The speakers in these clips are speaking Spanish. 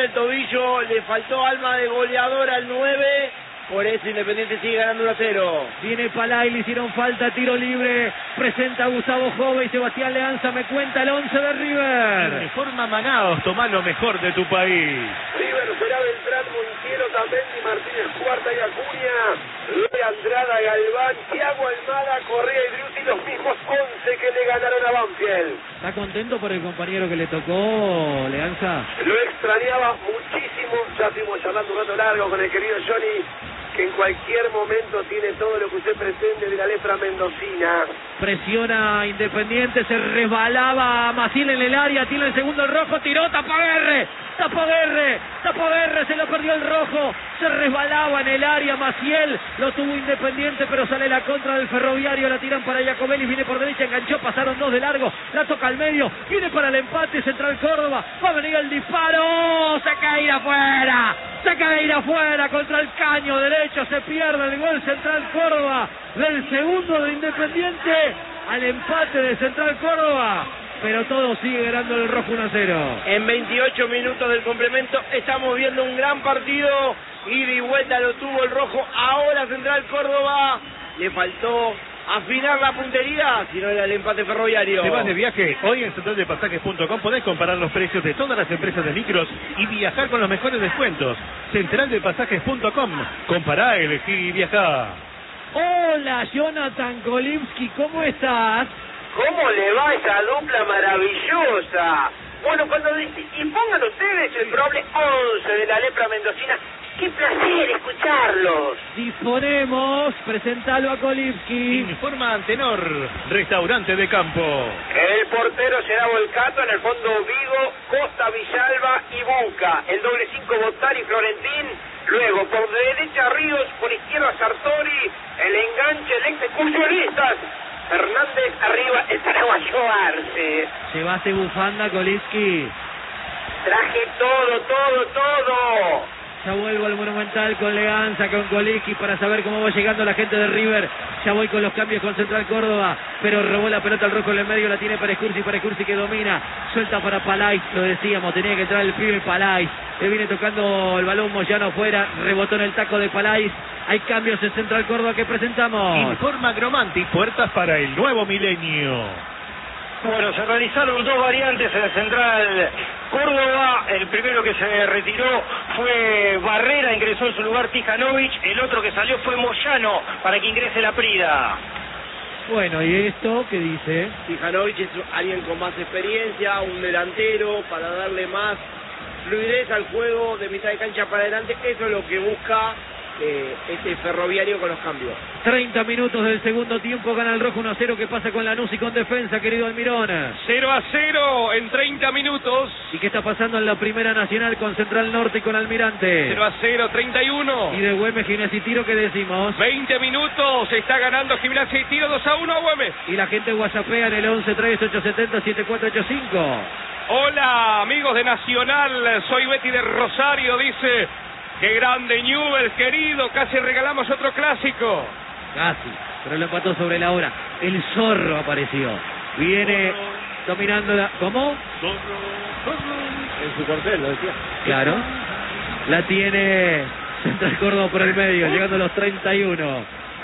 el tobillo, le faltó alma de goleador al 9. Por eso Independiente sigue ganando 1-0. Viene Palay, le hicieron falta, tiro libre. Presenta a Gustavo Jove y Sebastián Leanza. Me cuenta el 11 de River. Uniforma Manaos, toma lo mejor de tu país. River será Beltrán, Montiero, Tamendi, Martínez, Cuarta y Acuña, Luis Andrada, Galván, Thiago Almada, Correa y Driussi, los mismos 11 que le ganaron a Banfield. ¿Está contento por el compañero que le tocó, Leanza? Lo extrañaba muchísimo, ya estuvimos charlando un rato largo con el querido Johnny, que en cualquier momento tiene todo lo que usted pretende de la lepra mendocina. Presiona Independiente, se resbalaba Maciel en el área, tiene el segundo el rojo, tiró, tapó Guerre, se lo perdió el rojo, se resbalaba en el área Maciel, lo tuvo Independiente, pero sale la contra del Ferroviario, la tiran para Jacobelli, viene por derecha, enganchó, pasaron 2 de largo, la toca al medio, viene para el empate, Central Córdoba, va a venir el disparo, se cae afuera contra el caño derecho, se pierde el gol Central Córdoba del segundo de Independiente al empate de Central Córdoba, pero todo sigue ganando el rojo 1-0. En 28 minutos del complemento estamos viendo un gran partido, ida y vuelta lo tuvo el rojo, ahora Central Córdoba le faltó afinar la puntería, si no era el empate Ferroviario. Te vas de viaje, hoy en centraldepasajes.com podés comparar los precios de todas las empresas de micros y viajar con los mejores descuentos. Centraldepasajes.com, compará, elegí y viajá. Hola Jonathan Kolibski, ¿cómo estás? ¿Cómo le va esa dupla maravillosa? Bueno, cuando dice, y pongan ustedes el probable 11 de la lepra mendocina, qué placer escucharlos. Disponemos, presentalo a Kolibski. Informa Antenor, restaurante de campo. El portero será Volcato, en el fondo Vigo, Costa, Villalba y Buca. El doble 5 Botari y Florentín. Luego por derecha Ríos, por izquierda Sartori. El enganche, el excursionistas. Fernández arriba, el paraguayo Arce. Llevaste bufanda, Kolibski. Traje todo. Ya vuelvo al Monumental con Leanza, con Kolibski, para saber cómo va llegando la gente de River. Ya voy con los cambios con Central Córdoba, pero robó la pelota al rojo en el medio, la tiene para Escursi que domina, suelta para Palay, lo decíamos, tenía que entrar el pibe Palay, le viene tocando el balón Moyano afuera, rebotó en el taco de Palay. Hay cambios en Central Córdoba que presentamos. Informa Gromanti, puertas para el nuevo milenio. Bueno, se realizaron 2 variantes en el Central Córdoba. El primero que se retiró fue Barrera, ingresó en su lugar Tijanovic. El otro que salió fue Moyano para que ingrese la Prida. Bueno, ¿y esto qué dice? Tijanovic es alguien con más experiencia, un delantero para darle más fluidez al juego de mitad de cancha para adelante. Eso es lo que busca este Ferroviario con los cambios. 30 minutos del segundo tiempo, gana el rojo 1-0. ¿Qué pasa con Lanús y con defensa, querido Almirón? 0-0 en 30 minutos. ¿Y qué está pasando en la Primera Nacional con Central Norte y con Almirante? 0-0, 31. Y de Güemes, Gimnasia y Tiro, ¿qué decimos? 20 minutos, está ganando Gimnasia y Tiro 2-1 a Güemes. Y la gente whatsappea en el 11-3870-7485. Hola, amigos de Nacional, soy Betty de Rosario, dice... ¡Qué grande Newell's, querido! Casi regalamos otro clásico. Casi, pero lo empató sobre la hora. El Zorro apareció. Viene dominando la... ¿Cómo? En su corcel, lo decía. Claro. La tiene Central Córdoba por el medio, llegando a los 31.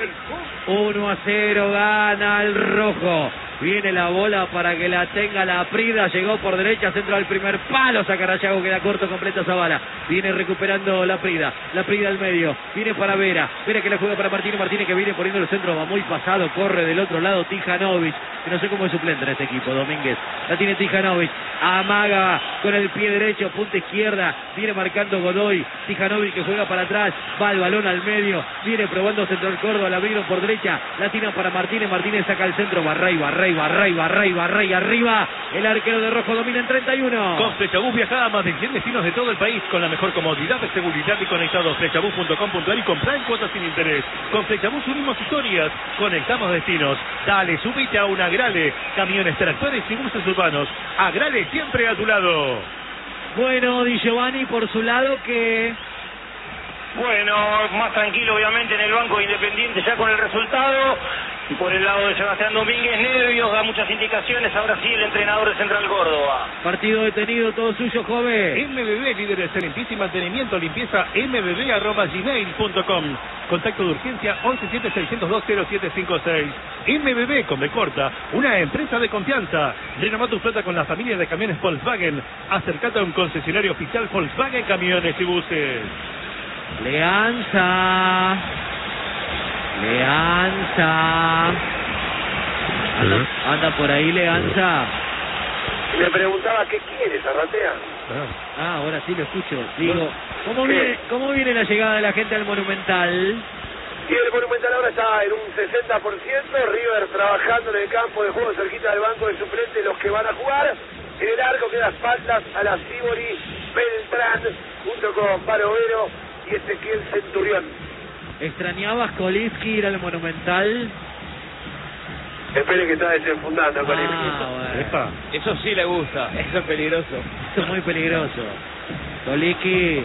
1-0, gana el rojo. Viene la bola para que la tenga la Prida. Llegó por derecha, centro al primer palo. Sacarayago, queda corto, completa Zavala. Viene recuperando la Prida. La Prida al medio. Viene para Vera. Vera que la juega para Martínez. Martínez que viene poniendo el centro. Va muy pasado. Corre del otro lado Tijanovic. Que no sé cómo es suplente en este equipo. Domínguez. La tiene Tijanovic. Amaga con el pie derecho. Punta izquierda. Viene marcando Godoy. Tijanovic que juega para atrás. Va el balón al medio. Viene probando Central Córdoba. La abrieron por derecha. La tiran para Martínez. Martínez saca el centro. Barray. Arriba. El arquero de rojo domina en 31. Con Flechabús viajá a más de 100 destinos de todo el país con la mejor comodidad, seguridad y conectados. Flechabús.com.ar y comprar en cuotas sin interés. Con Flechabús unimos historias, conectamos destinos. Dale, subite a un Agrale. Camiones, tractores y buses urbanos. Agrale siempre a tu lado. Bueno, Di Giovanni por su lado que... Bueno, más tranquilo obviamente en el banco Independiente ya con el resultado. Por el lado de Sebastián Domínguez, nervios, da muchas indicaciones. Ahora sí, el entrenador de Central Córdoba. Partido detenido, todo suyo, joven. MBB, líder de excelentísimo y mantenimiento, limpieza, mbb@gmail.com. Contacto de urgencia 1176020756. MBB, con B corta, una empresa de confianza. Renová tu flota con la familia de camiones Volkswagen. Acercate a un concesionario oficial Volkswagen Camiones y Buses. Leanza. Anda por ahí, Leanza. Me preguntaba qué quieres, Arratea. Ah, ahora sí lo escucho. Digo, ¿cómo viene la llegada de la gente al Monumental? Y el Monumental ahora está en un 60%, River trabajando en el campo de juego cerquita del banco de suplentes, los que van a jugar. En el arco queda espaldas a la Sibori Beltrán, junto con Barovero y Ezequiel Centurión. ¿Extrañabas Kolinski ir al Monumental? Espere que está desenfundando con él. Bueno. Eso sí le gusta. Eso es peligroso. Eso es muy peligroso. Kolinski.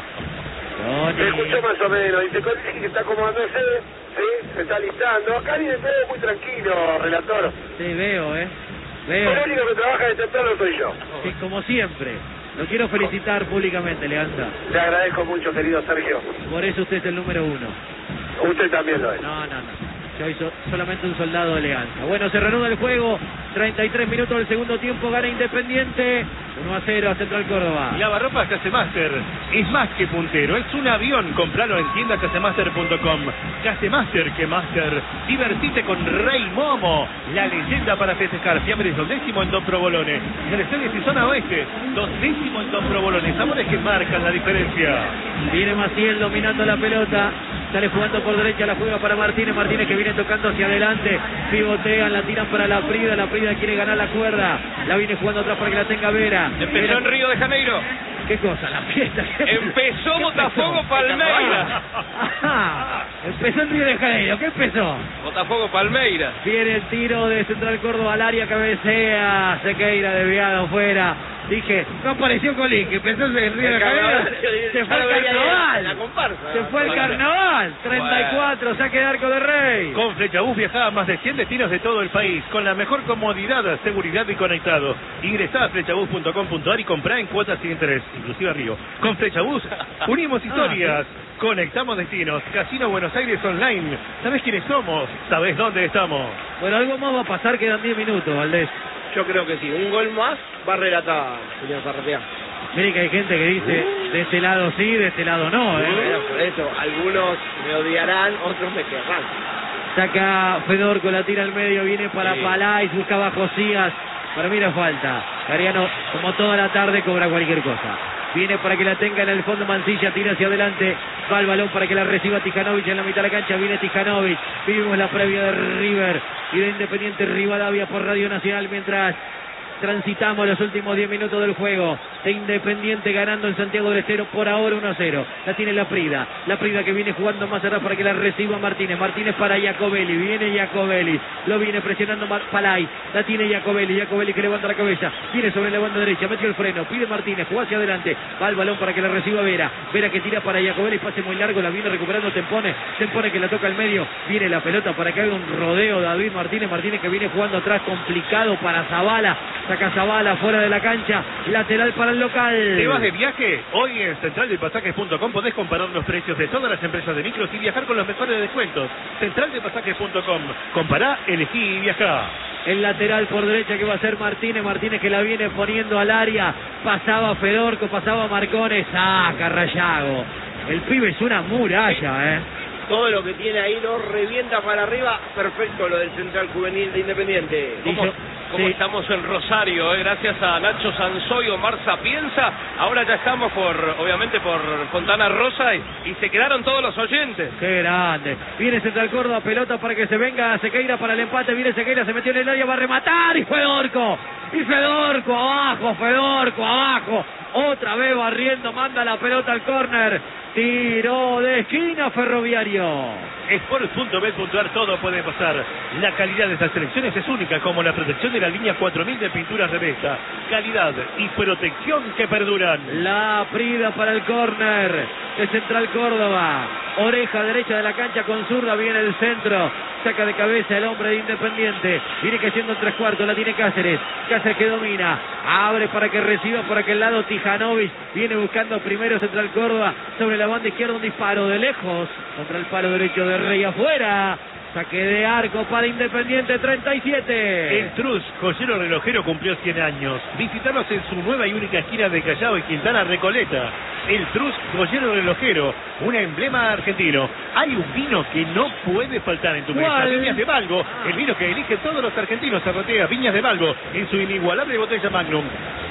Me escuchó más o menos, dice Kolinski que está acomodándose, sí, se está listando. Acá viene todo muy tranquilo, relator. Sí, veo. El único que trabaja de temprano soy yo. Sí, como siempre. Lo quiero felicitar públicamente, Leanza. Le agradezco mucho, querido Sergio. Por eso usted es el número 1. Usted también lo es. No. Soy solamente un soldado de Leanza. Bueno, se reanuda el juego. 33 minutos del segundo tiempo. Gana Independiente. 1-0 a Central Córdoba. Lavarropas Casemaster es más que puntero, es un avión. Compralo en tiendacasemaster.com. Casemaster que Master. Divertite con Rey Momo, la leyenda para festejar. Fiambres 2º en Don Provolone. Selecciones y zona oeste, 2º en Don Provolone. Sabores que marcan la diferencia. Viene Maciel dominando la pelota. Sale jugando por derecha, la juega para Martínez. Martínez que viene tocando hacia adelante. Pivotean, la tiran para la Prida. La Prida quiere ganar la cuerda. La viene jugando atrás para que la tenga Vera. Empezó en Río de Janeiro. ¿Qué cosa? La fiesta. Empezó Botafogo Palmeiras. Empezó en Río de Janeiro. ¿Qué empezó? Botafogo Palmeiras. Viene el tiro de Central Córdoba al área, cabecea. Sequeira desviado fuera. Dije, no apareció Colín, que empezó en Río de Janeiro. Se fue al carnaval. Se fue al carnaval. 34, saque de arco de Rey. Con Flechabús viajá a más de 100 destinos de todo el país, con la mejor comodidad, seguridad y conectado. Ingresá a flechabús.com.ar y comprá en cuotas sin interés, inclusive a Río. Con Flechabús unimos historias, conectamos destinos. Casino Buenos Aires Online. ¿Sabés quiénes somos? ¿Sabés dónde estamos? Bueno, algo más va a pasar, quedan 10 minutos, Valdés. Yo creo que sí. Un gol más va a relatar, señor Zarratea. Mire que hay gente que dice, de este lado sí, de este lado no, Bueno, por eso, algunos me odiarán, otros me querrán. Saca Fedorco, la tira al medio, viene para Palais, buscaba Josías. Para mí no falta. Cariano, como toda la tarde, cobra cualquier cosa. Viene para que la tenga en el fondo Mancilla, tira hacia adelante, va el balón para que la reciba Tijanovic en la mitad de la cancha, viene Tijanovic, vivimos la previa de River y de Independiente Rivadavia por Radio Nacional mientras transitamos los últimos 10 minutos del juego. De Independiente ganando en Santiago del Estero por ahora 1-0. La tiene la Prida que viene jugando más atrás para que la reciba Martínez. Martínez para Jacobelli, viene Jacobelli, lo viene presionando Palay, la tiene Jacobelli que levanta la cabeza, viene sobre la banda derecha, metió el freno, pide Martínez, jugó hacia adelante, va el balón para que la reciba Vera que tira para Jacobelli, pase muy largo, la viene recuperando Tempone que la toca al medio, viene la pelota para que haga un rodeo David Martínez que viene jugando atrás, complicado para Zavala, saca Zavala fuera de la cancha, lateral para el local. ¿Te vas de viaje? Hoy en centraldepasajes.com podés comparar los precios de todas las empresas de micros y viajar con los mejores descuentos. Centraldepasajes.com. Compará, elegí y viajá. El lateral por derecha que va a ser Martínez que la viene poniendo al área. Pasaba Fedorco, pasaba Marcones, saca Rayago. El pibe es una muralla, Todo lo que tiene ahí lo revienta para arriba. Perfecto lo del central juvenil de Independiente. ¿Cómo estamos en Rosario? Gracias a Nacho Sanzoy, Omar Sapienza. Ahora ya estamos obviamente por Fontana Rosa y se quedaron todos los oyentes. Qué grande. Viene Central Córdoba, pelota para que se venga Sequeira para el empate. Viene Sequeira, se metió en el área, va a rematar y Fedorco. Y Fedorco abajo. Otra vez barriendo, manda la pelota al córner. Tiro de esquina Ferroviario. Sport.bet.ar, todo puede pasar. La calidad de estas selecciones es única, como la protección de la línea 4000 de pinturas Revesta. Calidad y protección que perduran. La Prida para el córner. de Central Córdoba. Oreja derecha de la cancha con zurda, viene el centro. Saca de cabeza el hombre de Independiente. Viene cayendo en 3/4, la tiene Cáceres. Cáceres que domina. Abre para que reciba por aquel lado Tijanovic. Viene buscando primero Central Córdoba. Sobre la banda izquierda un disparo de lejos. Contra el palo derecho de Rey afuera. Saque de arco para Independiente, 37. El Trus, joyero relojero, cumplió 100 años. Visítanos en su nueva y única esquina de Callao y Quintana Recoleta. El Trus, joyero relojero, un emblema argentino. Hay un vino que no puede faltar en tu mesa. Viñas de Valgo, el vino que eligen todos los argentinos. Arrotea, Viñas de Valgo, en su inigualable botella Magnum.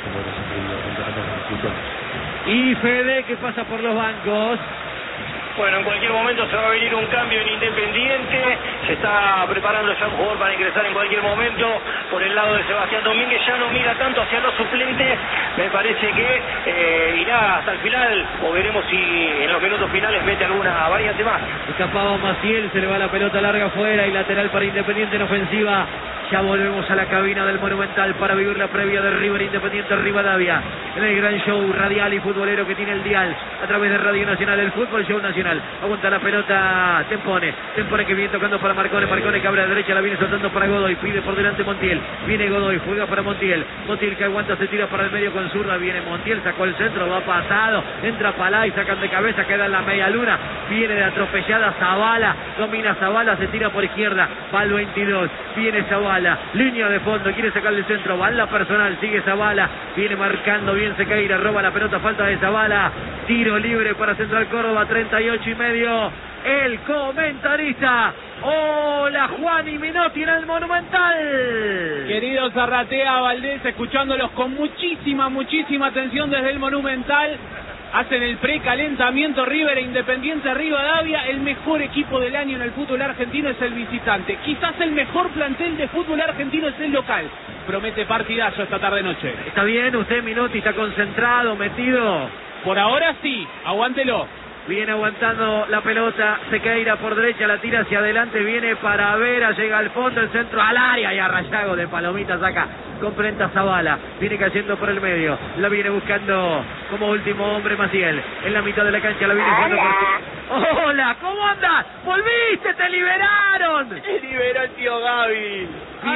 Y Fede que pasa por los bancos. Bueno, en cualquier momento se va a venir un cambio en Independiente. Se está preparando ya un jugador para ingresar en cualquier momento. Por el lado de Sebastián Domínguez, ya no mira tanto hacia los suplentes. Me parece que irá hasta el final. O veremos si en los minutos finales mete alguna variante más. Escapaba Maciel, se le va la pelota larga afuera y lateral para Independiente en ofensiva. Ya volvemos a la cabina del Monumental para vivir la previa de River Independiente Rivadavia. En el gran show radial y futbolero que tiene el dial a través de Radio Nacional, el Fútbol Show Nacional. Aguanta la pelota Tempone que viene tocando para Marcone que abre a la derecha, la viene soltando para Godoy, pide por delante Montiel, viene Godoy, juega para Montiel que aguanta, se tira para el medio con zurda, viene Montiel, sacó el centro, va pasado, entra Palay, sacan de cabeza, queda en la media luna, viene de atropellada Zavala, domina Zavala, se tira por izquierda, va al 22, viene Zavala, línea de fondo, quiere sacarle el centro, va en la personal, sigue Zavala, viene marcando bien Sequeira, roba la pelota, falta de Zavala, tiro libre para Central Córdoba, 38,5. El comentarista, hola Juan y Minotti en el Monumental. Queridos Zarratea, Valdés, escuchándolos con muchísima atención desde el Monumental. Hacen el precalentamiento River e Independiente Rivadavia. El mejor equipo del año en el fútbol argentino es el visitante. Quizás el mejor plantel de fútbol argentino es el local. Promete partidazo esta tarde-noche. ¿Está bien usted, Minotti? ¿Está concentrado, metido? Por ahora sí, aguántelo. Viene aguantando la pelota, Sequeira por derecha, la tira hacia adelante, viene para Vera, llega al fondo, el centro al área y a Rayago de Palomita saca con Prenta Zavala, viene cayendo por el medio, la viene buscando como último hombre Maciel, en la mitad de la cancha la viene jugando por... ¡Hola! ¿Cómo andas? ¡Volviste! ¡Te liberaron! ¡Te liberó el tío Gaby!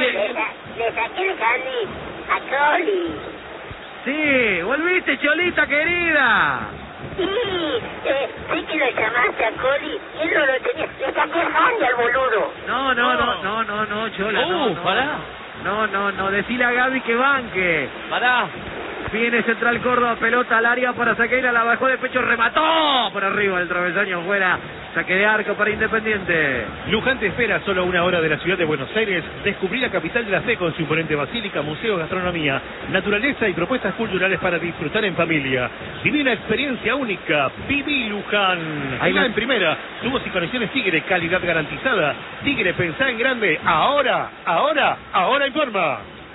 Le saqué el candy a Choli. Sí, volviste, Cholita querida. Sí, sé que lo llamaste a Coli y él no lo tenía. Le saqué el candy al boludo. No, Chola, no. Pará. No, decile a Gaby que banque. Pará. Viene Central Córdoba, pelota al área para Sequeira, la bajó de pecho, remató por arriba, el travesaño fuera, saque de arco para Independiente. Luján te espera solo a 1 hora de la ciudad de Buenos Aires. Descubrí la capital de la fe con su imponente basílica, museo, gastronomía, naturaleza y propuestas culturales para disfrutar en familia. Viví una experiencia única. Viví Luján. Ahí va en primera. Tubos y conexiones Tigre, calidad garantizada. Tigre, pensá en grande. Ahora informa.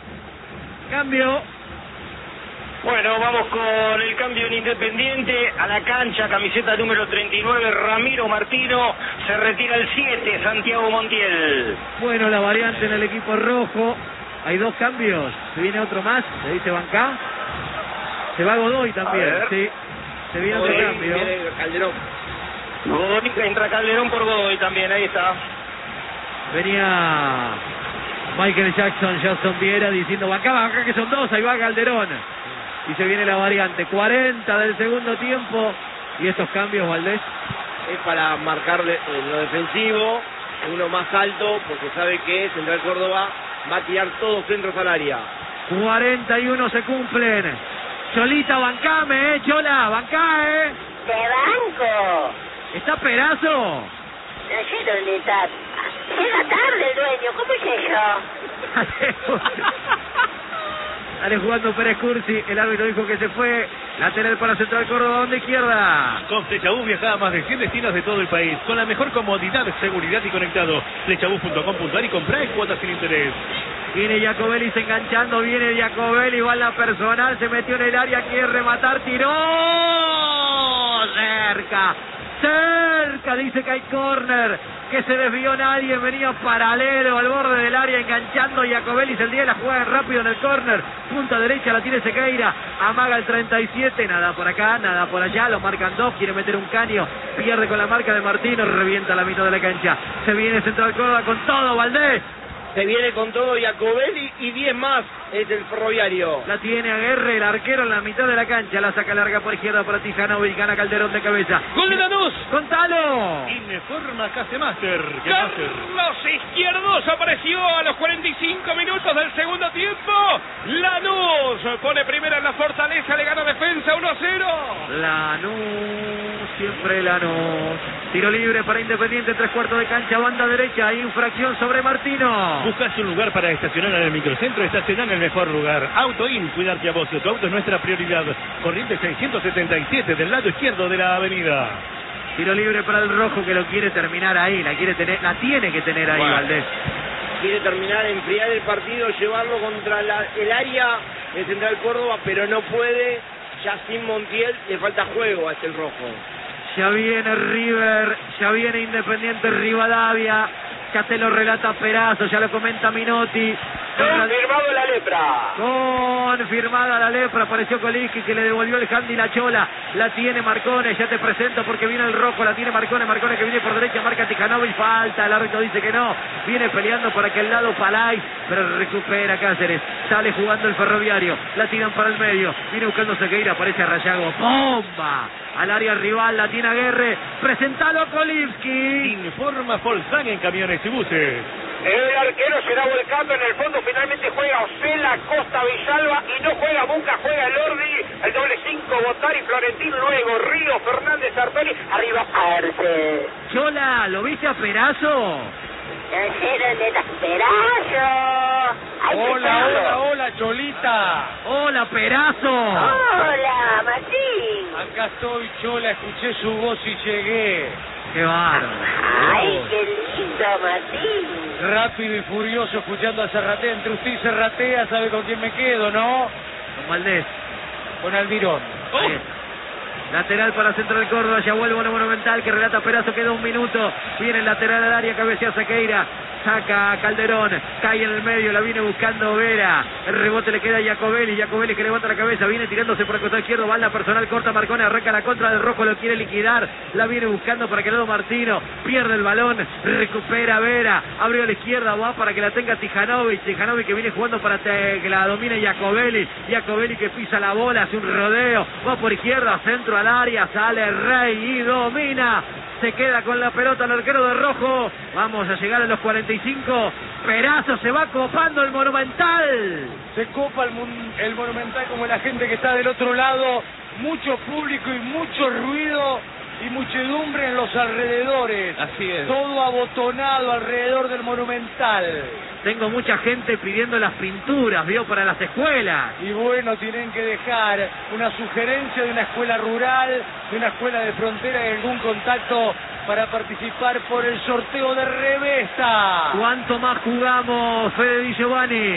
Cambio. Bueno, vamos con el cambio en Independiente. A la cancha, camiseta número 39, Ramiro Martino. Se retira el 7, Santiago Montiel. Bueno, la variante en el equipo rojo. Hay 2 cambios. Se viene otro más, se dice Bancá. Se va Godoy también, sí. Se viene otro cambio. Viene Calderón. Godoy, entra Calderón por Godoy también, ahí está. Venía Michael Jackson Viera diciendo Bancá que son 2, ahí va Calderón. Y se viene la variante, 40 del segundo tiempo. Y estos cambios, Valdés. Es para marcarle en lo defensivo, uno más alto, porque sabe que Central Córdoba va a tirar todos centros al área. 41 se cumplen. Cholita, bancame, Chola, bancá, ¡Te banco! ¿Está Perazo? No sé dónde está. Llega tarde el dueño, ¿cómo es eso? Sale jugando Pérez Cursi, el árbitro dijo que se fue. Lateral para Central Córdoba, donde izquierda. Con Flechabús viaja a más de 100 destinos de todo el país, con la mejor comodidad, seguridad y conectado. Flechabús.com.ar y comprar en cuotas sin interés. Viene Jacobelli se enganchando, viene Jacobelli, va a la personal, se metió en el área, quiere rematar, tiró. Cerca Boca dice que hay córner, que se desvió nadie, venía paralelo al borde del área enganchando Jacobelli, el día la juega rápido en el córner, punta derecha la tiene Sequeira, amaga el 37, nada por acá, nada por allá, lo marcan dos, quiere meter un caño, pierde con la marca de Martino, revienta la mitad de la cancha, se viene Central Córdoba con todo, Valdés. Se viene con todo Jacobelli y 10 más es el Ferroviario. La tiene Aguerre, el arquero en la mitad de la cancha. La saca larga por izquierda para Tijanovic. Gana Calderón de cabeza. ¡Gol de Lanús! ¡Contalo! Informa Casemaster. Carlos Izquierdos apareció a los 45 minutos del segundo tiempo. Lanús pone primera en la Fortaleza, le gana Defensa 1-0. Lanús, siempre Lanús. Tiro libre para Independiente, 3/4 de cancha, banda derecha. Infracción sobre Martino. ¿Buscas un lugar para estacionar en el microcentro? Estacionar en el mejor lugar. AutoIn, cuidarte a vos. Tu auto es nuestra prioridad. Corriente 677 del lado izquierdo de la avenida. Tiro libre para el rojo que lo quiere terminar ahí. La tiene que tener ahí, Bueno. Valdés. Quiere terminar, enfriar el partido, llevarlo contra el área de Central Córdoba, pero no puede. Ya sin Montiel le falta juego a este el rojo. Ya viene River, ya viene Independiente Rivadavia. Ya te lo relata Perazo, ya lo comenta Minotti. Confirmado la lepra. Confirmada la lepra, apareció Coliski que le devolvió el handy la chola, la tiene Marcone, ya te presento porque viene el rojo, la tiene Marcone que viene por derecha, marca Tijanovic, falta, el árbitro dice que no, viene peleando por aquel lado Palay, pero recupera Cáceres, sale jugando el Ferroviario, la tiran para el medio, viene buscando Sequeira, aparece a Rayago, ¡bomba! Al área rival, la tiene Aguerre, presentalo Kolivski. Informa Volkswagen Camiones y Buses. El arquero será volcando en el fondo, finalmente juega Osela, Costa Villalba y no juega Buca, juega el Ordi, el doble 5, Botari, Florentín, luego Río, Fernández, Sartori, arriba Arce. Chola, ¿lo viste a Perazo? Hola, Cholita. Hola, Perazo. Hola, Martín. Acá estoy, Chola, escuché su voz y llegué. Qué bárbaro. Ay, qué lindo, Martín. Rápido y furioso escuchando a Serratea. Entre usted y Serratea, ¿sabe con quién me quedo, no? Con Valdés. Con Almirón. Bien. Lateral para Central Córdoba, ya vuelve a Monumental que relata Perazo, queda un minuto, viene el lateral al área, cabecea Sequeira, saca a Calderón, cae en el medio, la viene buscando Vera, el rebote le queda a Jacobelli que levanta la cabeza, viene tirándose por el costado izquierdo, banda personal, corta Marcone, arranca la contra del rojo, lo quiere liquidar, la viene buscando para que Ledo Martino, pierde el balón, recupera Vera, abrió a la izquierda, va para que la tenga Tijanovic que viene jugando para que la domine Jacobelli que pisa la bola, hace un rodeo, va por izquierda, centro al área, sale Rey y domina, se queda con la pelota el arquero de rojo, vamos a llegar a los 45, Perazo se va copando el Monumental. Se copa el Monumental como la gente que está del otro lado, mucho público y mucho ruido y muchedumbre en los alrededores. Así es. Todo abotonado alrededor del Monumental. Tengo mucha gente pidiendo las pinturas, vio, para las escuelas. Y bueno, tienen que dejar una sugerencia de una escuela rural, de una escuela de frontera y algún contacto para participar por el sorteo de revista. ¿Cuánto más jugamos, Fede Di Giovanni?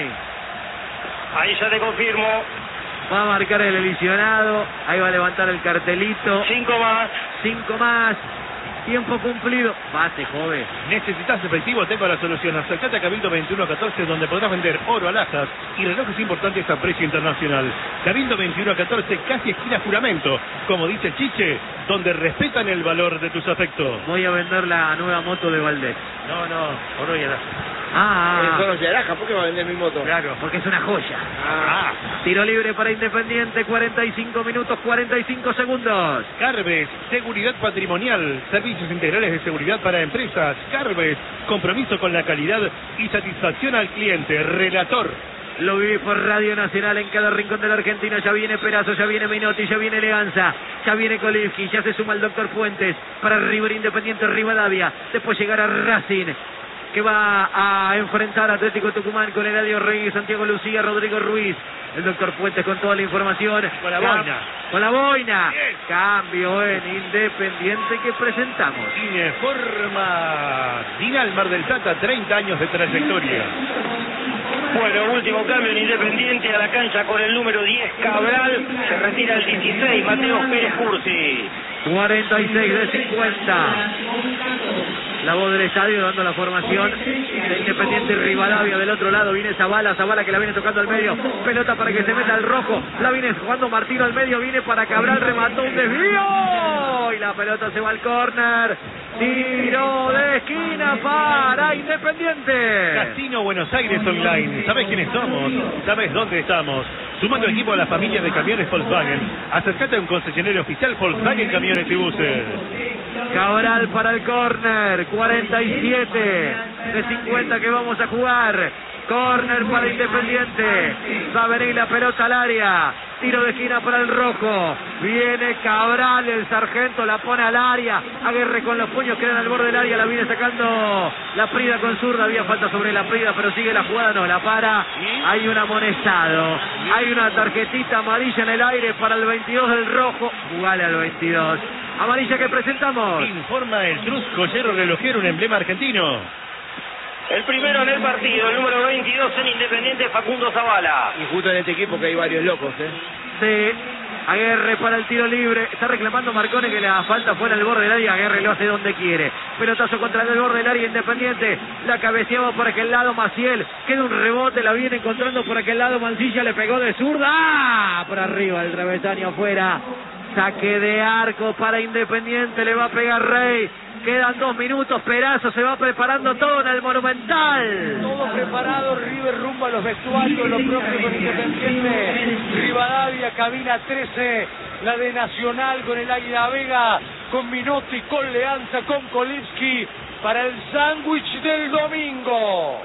Ahí ya te confirmo. Va a marcar el lesionado, ahí va a levantar el cartelito. 5 más. 5 más. Tiempo cumplido. Bate, joven. ¿Necesitas efectivo? Tengo la solución. Acercate a Cabildo 2114, donde podrás vender oro, alhajas y relojes importantes a precio internacional. Cabildo 2114, casi esquina Juramento. Como dice Chiche, donde respetan el valor de tus afectos. Voy a vender la nueva moto de Valdés. No, oro y alhajas. Solo Yaraja, ¿por qué va a vender mi moto? Claro, porque es una joya. Ah. Tiro libre para Independiente, 45 minutos, 45 segundos. Carves, seguridad patrimonial, servicios integrales de seguridad para empresas. Carves, compromiso con la calidad y satisfacción al cliente. Relator. Lo viví por Radio Nacional en cada rincón de la Argentina. Ya viene Perazo, ya viene Minotti, ya viene Leganza, ya viene Kolivski, ya se suma el Doctor Fuentes para River Independiente Rivadavia. Después llegará Racing, que va a enfrentar a Atlético Tucumán con Eladio Reyes, Santiago Lucía, Rodrigo Ruiz. El Doctor Fuentes con toda la información. Con la boina. Con la boina. Bien. Cambio en Independiente que presentamos. Informa Dinal Mar del Plata, 30 años de trayectoria. Bueno, último cambio en Independiente, a la cancha con el número 10 Cabral, se retira el 16 Mateo Pérez Cursi. 46 de 50. La voz del estadio dando la formación de Independiente Rivadavia. Del otro lado viene Zavala que la viene tocando al medio, pelota para que se meta el rojo, la viene jugando Martino al medio, viene para Cabral, remató un desvío y la pelota se va al córner. Tiro de esquina para Independiente. Casino Buenos Aires Online. ¿Sabes quiénes somos? ¿Sabes dónde estamos? Sumando equipo a la familia de camiones Volkswagen. Acércate a un concesionario oficial Volkswagen Camiones y Buses. Cabral para el córner. 47 de 50 que vamos a jugar. Córner para Independiente. Va a venir la pelota al área. Tiro de esquina para el rojo. Viene Cabral, el sargento la pone al área. Aguerre con los puños, quedan al borde del área. La viene sacando la Prida con zurda. Había falta sobre la Prida, pero sigue la jugada. No, la para. Hay un amonestado. Hay una tarjetita amarilla en el aire para el 22 del rojo. Jugale al 22. Amarilla que presentamos. Informa el Trus Joyero Relojero, un emblema argentino. El primero en el partido, el número 22 en Independiente, Facundo Zavala. Y justo en este equipo que hay varios locos, Sí. Aguerre para el tiro libre. Está reclamando Marcone que la falta fuera del borde del área. Aguerre lo hace donde quiere. Pelotazo contra el borde del área Independiente. La cabeceaba por aquel lado Maciel. Queda un rebote. La viene encontrando por aquel lado Mancilla. Le pegó de zurda. ¡Ah! Por arriba el travesaño afuera. Saque de arco para Independiente. Le va a pegar Rey. Quedan 2 minutos, Perazo se va preparando todo en el Monumental. Todo preparado, River rumbo a los vestuarios, lo propio con Independiente. Rivadavia, cabina 13, la de Nacional con el Águila Vega, con Minotti, con Leanza, con Kolipski, para el sándwich del domingo.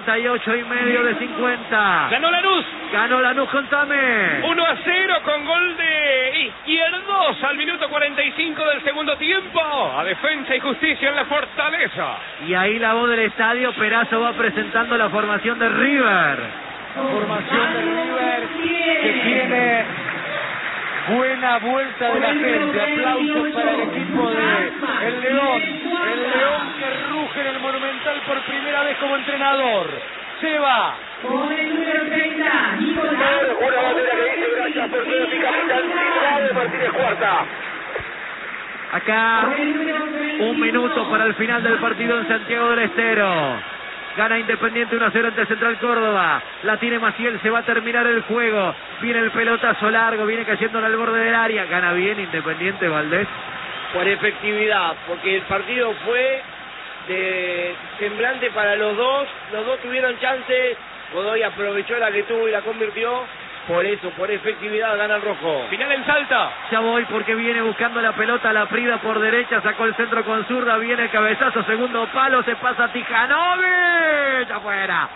48,5 de 50. Ganó Lanús. Ganó Lanús, contame. 1-0 con gol de Izquierdos al minuto 45 del segundo tiempo. A Defensa y Justicia en la Fortaleza. Y ahí la voz del estadio, Perazo va presentando la formación de River. Formación de River que tiene buena vuelta de la gente. Aplausos para el equipo de El León. El León que ruge en el Monumental por primera vez como entrenador. Se va. Con el número 30, Nicolás. Una bandera que dice gracias por ser mi capitán, Silvado Martínez Cuarta. Acá, 1 minuto para el final del partido en Santiago del Estero. Gana Independiente 1-0 ante Central Córdoba. La tiene Maciel, se va a terminar el juego. Viene el pelotazo largo, viene cayendo en el borde del área. Gana bien Independiente, Valdés. Por efectividad, porque el partido fue de semblante para los dos tuvieron chances. Godoy aprovechó la que tuvo y la convirtió. Por eso, por efectividad, gana el rojo. Final en Salta. Ya voy porque viene buscando la pelota la Prida por derecha, sacó el centro con zurda, viene el cabezazo, segundo palo, se pasa Tijanovic, afuera.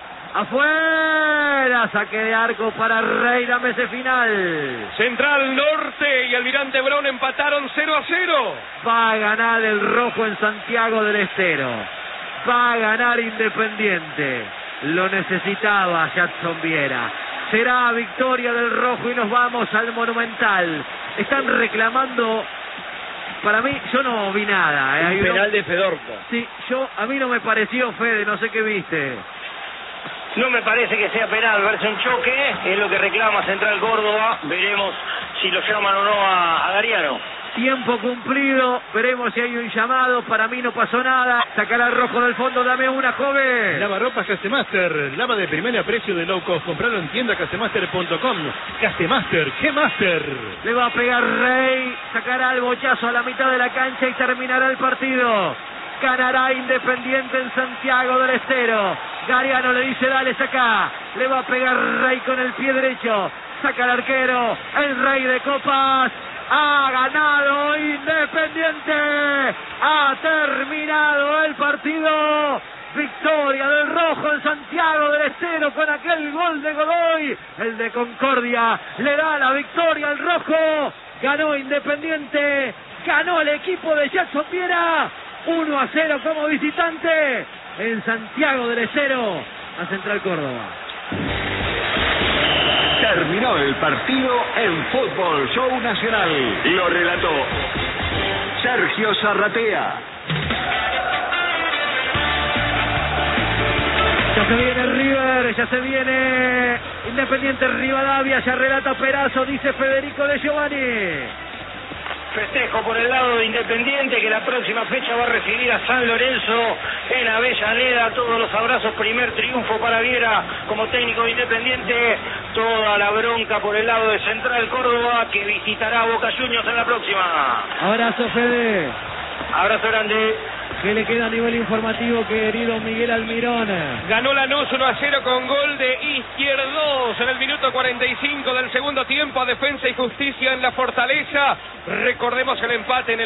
Afuera, saque de arco para Rey, dame ese final. Central Norte y Almirante Brown empataron 0-0. Va a ganar el rojo en Santiago del Estero. Va a ganar Independiente. Lo necesitaba Jackson Viera. Será victoria del rojo y nos vamos al Monumental. Están reclamando. Para mí, yo no vi nada. Un penal de Fedorco. Sí, a mí no me pareció, Fede, no sé qué viste. No me parece que sea penal, verse un choque, es lo que reclama Central Córdoba. Veremos si lo llaman o no a Gariano. Tiempo cumplido, veremos si hay un llamado. Para mí no pasó nada. Sacará el rojo del fondo, dame una, joven. Lavarropas Castemaster, lava de primer precio de low cost. Compralo en tienda castemaster.com. Castemaster, ¿qué master? Le va a pegar Rey, sacará el bochazo a la mitad de la cancha y terminará el partido. Ganará Independiente en Santiago del Estero. Gariano le dice, dale, saca. Le va a pegar Rey con el pie derecho. Saca el arquero, el Rey de Copas. Ha ganado Independiente. Ha terminado el partido. Victoria del rojo en Santiago del Estero con aquel gol de Godoy. El de Concordia le da la victoria al rojo. Ganó Independiente. Ganó el equipo de Jackson Viera. 1-0 como visitante en Santiago del Estero a Central Córdoba. Terminó el partido en Fútbol Show Nacional. Lo relató Sergio Zarratea. Ya se viene River, ya se viene Independiente Rivadavia, ya relata Perazo, dice Federico De Giovanni. Festejo por el lado de Independiente, que la próxima fecha va a recibir a San Lorenzo en Avellaneda. Todos los abrazos, primer triunfo para Viera como técnico de Independiente. Toda la bronca por el lado de Central Córdoba, que visitará a Boca Juniors en la próxima. Abrazo, Fede. Abrazo grande. ¿Qué le queda a nivel informativo, querido Miguel Almirón? Ganó Lanús 1-0 con gol de Izquierdos en el minuto 45 del segundo tiempo a Defensa y Justicia en la Fortaleza. Recordemos el empate en el